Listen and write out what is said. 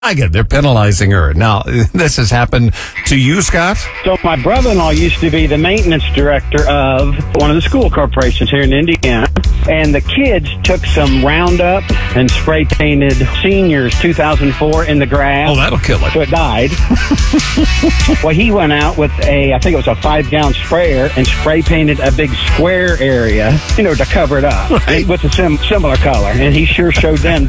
I get it. They're penalizing her. Now, this has happened to you, Scott? So my brother-in-law used to be the maintenance director of one of the school corporations here in Indiana. And the kids took some Roundup and spray painted Seniors 2004 in the grass. Oh, that'll kill it. So it died. Well, he went out with I think it was a 5-gallon sprayer and spray painted a big square area, to cover it up with a similar color. And he sure showed them